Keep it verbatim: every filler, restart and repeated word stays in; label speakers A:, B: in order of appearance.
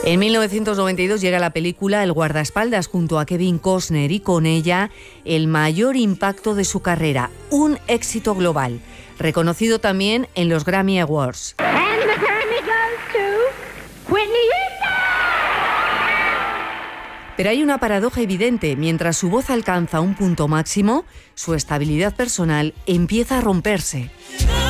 A: En mil novecientos noventa y dos llega la película El guardaespaldas junto a Kevin Costner y con ella el mayor impacto de su carrera, un éxito global, reconocido también en los Grammy Awards.
B: And the Grammy goes to Whitney Houston.
A: Pero hay una paradoja evidente: mientras su voz alcanza un punto máximo, su estabilidad personal empieza a romperse.